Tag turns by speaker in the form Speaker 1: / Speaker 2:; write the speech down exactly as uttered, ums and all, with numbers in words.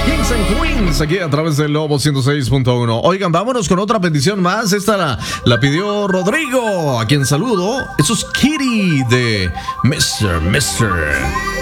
Speaker 1: Kings and Queens, aquí a través del Lobo ciento seis punto uno. Oigan, vámonos con otra petición más. Esta la, la pidió Rodrigo, a quien saludo. Eso es Kitty de mister mister